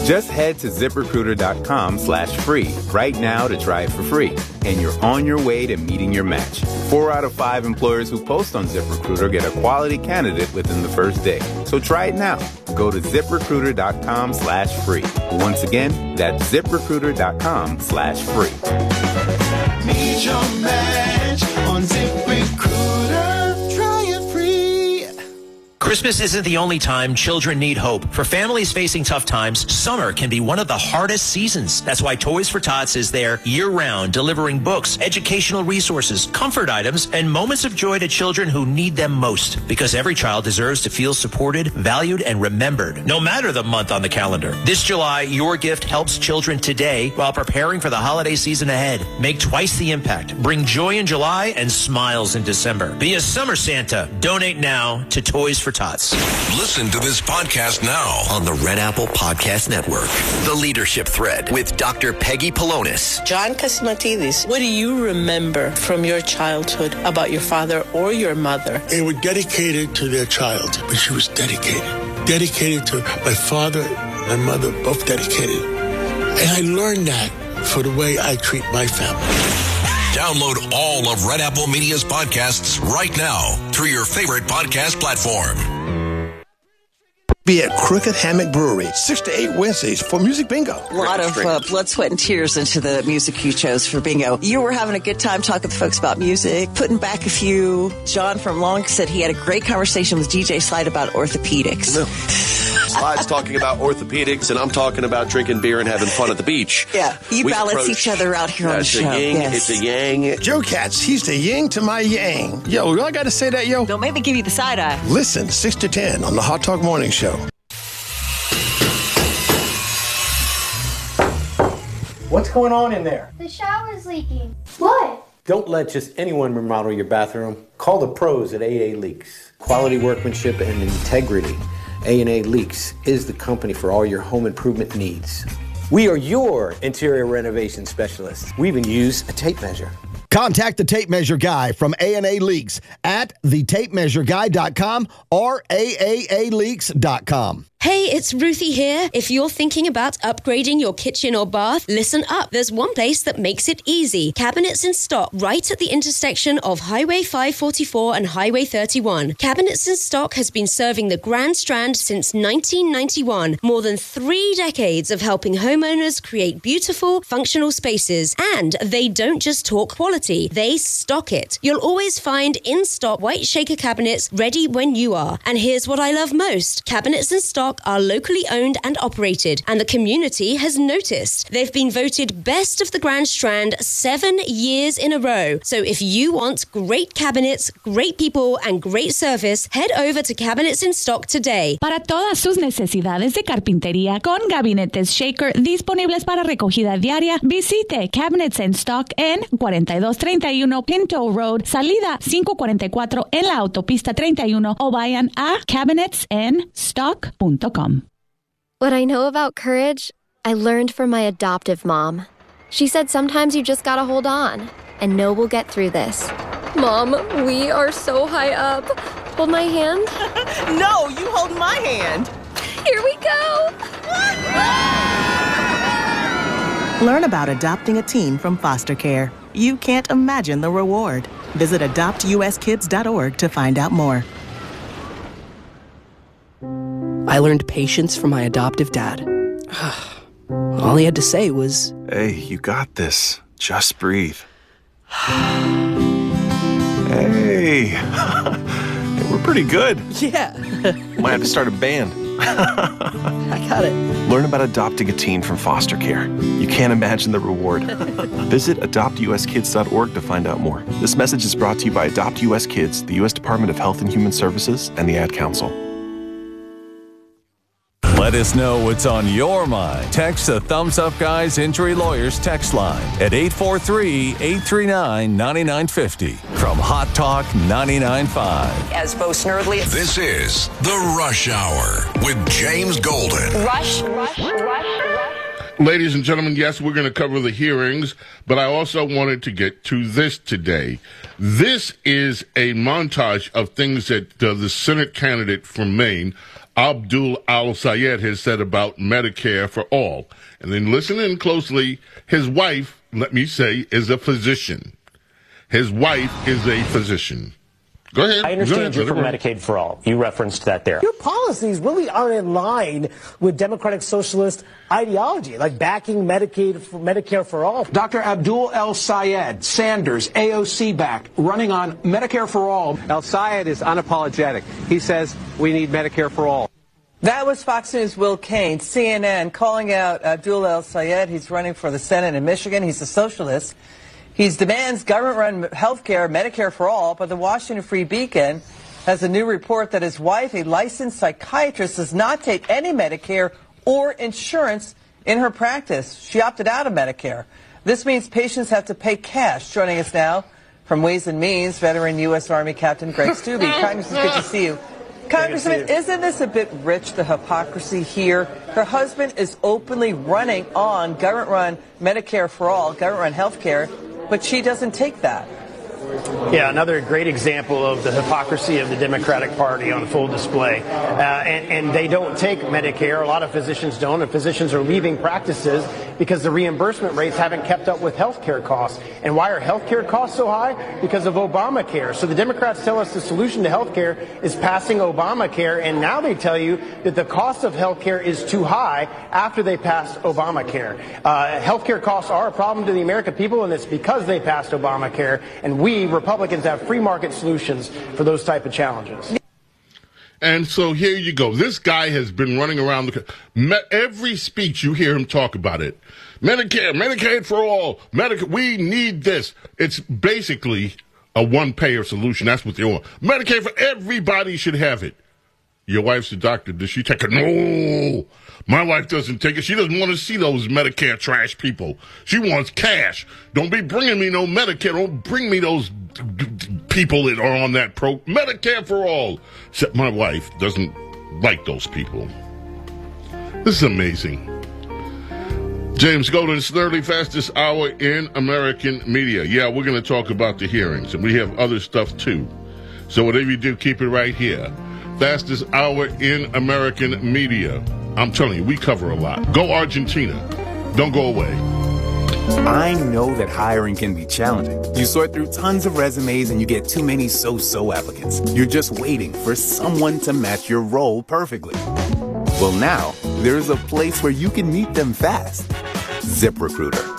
Just head to ZipRecruiter.com/free right now to try it for free. And you're on your way to meeting your match. 4 out of 5 employers who post on ZipRecruiter get a quality candidate within the first day. So try it now. Go to ZipRecruiter.com/free. Once again, that's ZipRecruiter.com/free. Meet your match on ZipRecruiter. Try it free. Christmas isn't the only time children need hope. For families facing tough times, summer can be one of the hardest seasons. That's why Toys for Tots is there year-round, delivering books, educational resources, comfort items, and moments of joy to children who need them most. Because every child deserves to feel supported, valued, and remembered, no matter the month on the calendar. This July, your gift helps children today while preparing for the holiday season ahead. Make twice the impact. Bring joy in July and smiles in December. Be a summer Santa. Donate now to Toys for Tots. Listen to this podcast now on the Red Apple Podcast Network. The Leadership Thread with Dr. Peggy Polonis. John Cassimatidis, what do you remember from your childhood about your father or your mother? They were dedicated to their child, but she was dedicated. Dedicated to my father and my mother, both dedicated. And I learned that for the way I treat my family. Download all of Red Apple Media's podcasts right now through your favorite podcast platform. Be at Crooked Hammock Brewery, 6 to 8 Wednesdays for Music Bingo. A lot of blood, sweat, and tears into the music you chose for bingo. You were having a good time talking to folks about music, putting back a few. John from Long said he had a great conversation with DJ Slide about orthopedics. No. Slide's talking about orthopedics, and I'm talking about drinking beer and having fun at the beach. Yeah, you balance each other out here on the show. It's a yang. Joe Katz, he's the yin to my yang. Yo, I got to say that, yo? Don't make me give you the side eye. Listen, 6 to 10 on the Hot Talk Morning Show. What's going on in there? The shower's leaking. What? Don't let just anyone remodel your bathroom. Call the pros at AA Leaks. Quality workmanship and integrity. A&A Leaks is the company for all your home improvement needs. We are your interior renovation specialists. We even use a tape measure. Contact the Tape Measure Guy from A&A Leaks at thetapemeasureguy.com or AAAleaks.com. Hey, it's Ruthie here. If you're thinking about upgrading your kitchen or bath, listen up. There's one place that makes it easy. Cabinets in Stock, right at the intersection of Highway 544 and Highway 31. Cabinets in Stock has been serving the Grand Strand since 1991. More than 3 decades of helping homeowners create beautiful, functional spaces. And they don't just talk quality, they stock it. You'll always find in-stock white shaker cabinets ready when you are. And here's what I love most. Cabinets in Stock are locally owned and operated, and the community has noticed. They've been voted best of the Grand Strand 7 years in a row. So if you want great cabinets, great people, and great service, head over to Cabinets in Stock today. Para todas sus necesidades de carpintería con gabinetes shaker disponibles para recogida diaria, visite Cabinets in Stock en 4231 Pinto Road, salida 544 en la autopista 31, o vayan a cabinetsandstock.com. What I know about courage, I learned from my adoptive mom. She said sometimes you just gotta hold on and know we'll get through this. Mom, we are so high up. Hold my hand. No, you hold my hand. Here we go. Learn about adopting a teen from foster care. You can't imagine the reward. Visit adoptuskids.org to find out more. I learned patience from my adoptive dad. All he had to say was, "Hey, you got this. Just breathe." Hey, we're pretty good. Yeah. Might have to start a band. I got it. Learn about adopting a teen from foster care. You can't imagine the reward. Visit adoptuskids.org to find out more. This message is brought to you by Adopt US Kids, the U.S. Department of Health and Human Services, and the Ad Council. Let us know what's on your mind. Text the Thumbs Up Guys Injury Lawyers text line at 843-839-9950 from Hot Talk 99.5. As Bo Snerdley. This is The Rush Hour with James Golden. Rush. Ladies and gentlemen, yes, we're going to cover the hearings, but I also wanted to get to this today. This is a montage of things that the Senate candidate from Maine, Abdul Al-Sayed has said about Medicare for all. And then listen in closely. His wife, let me say, is a physician. His wife is a physician. Go ahead. I understand you're for Medicaid for all. You referenced that there. Your policies really aren't in line with democratic socialist ideology, like backing Medicare for all. Dr. Abdul El-Sayed, Sanders, AOC back, running on Medicare for all. El-Sayed is unapologetic. He says we need Medicare for all. That was Fox News' Will Cain, CNN, calling out Abdul El-Sayed. He's running for the Senate in Michigan. He's a socialist. He demands government-run health care, Medicare for all, but the Washington Free Beacon has a new report that his wife, a licensed psychiatrist, does not take any Medicare or insurance in her practice. She opted out of Medicare. This means patients have to pay cash. Joining us now from Ways and Means, veteran U.S. Army Captain Greg Steube. Congressman, good to see you. Congressman, isn't this a bit rich, the hypocrisy here? Her husband is openly running on government-run Medicare for all, government-run health care, but she doesn't take that. Yeah, another great example of the hypocrisy of the Democratic Party on full display. And they don't take Medicare. A lot of physicians don't, and physicians are leaving practices because the reimbursement rates haven't kept up with health care costs. And why are health care costs so high? Because of Obamacare. So the Democrats tell us the solution to health care is passing Obamacare, and now they tell you that the cost of health care is too high after they passed Obamacare. Health care costs are a problem to the American people, and it's because they passed Obamacare, and we Republicans have free market solutions for those type of challenges. And so here you go. This guy has been running around every speech you hear him talk about it. Medicare, Medicaid for all, we need this. It's basically a one-payer solution. That's what they want. Medicaid for everybody should have it. Your wife's a doctor. Does she take it? No. My wife doesn't take it. She doesn't want to see those Medicare trash people. She wants cash. Don't be bringing me no Medicare. Don't bring me those people that are on that Medicare for all. Except my wife doesn't like those people. This is amazing. James Golden, it's the 30 fastest hour in American media. Yeah, we're going to talk about the hearings, and we have other stuff too. So whatever you do, keep it right here. Fastest hour in American media. I'm telling you, we cover a lot. Go Argentina. Don't go away. I know that hiring can be challenging. You sort through tons of resumes and you get too many so-so applicants. You're just waiting for someone to match your role perfectly. Well, now, there's a place where you can meet them fast. ZipRecruiter.